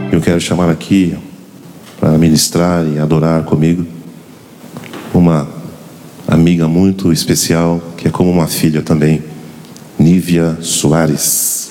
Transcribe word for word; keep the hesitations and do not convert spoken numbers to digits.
Eu quero chamar aqui para ministrar e adorar comigo uma amiga muito especial, que é como uma filha também, Nívia Soares.